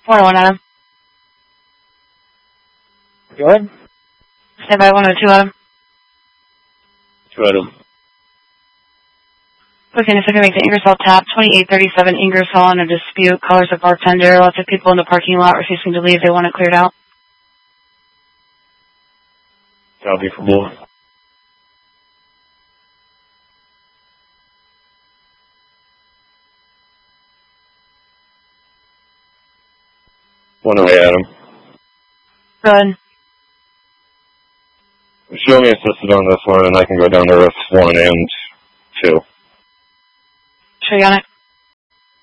101, Adam. Good. Stand by 102, Adam. 2 Adam. Okay, if I can make the Ingersoll tap, 2837 Ingersoll in a dispute. Callers a bartender. Lots of people in the parking lot refusing to leave. They want it cleared out. Copy for more. One away, Adam. Good. Show me assisted on this one, and I can go down to Earth 1 and 2. Sure you on it.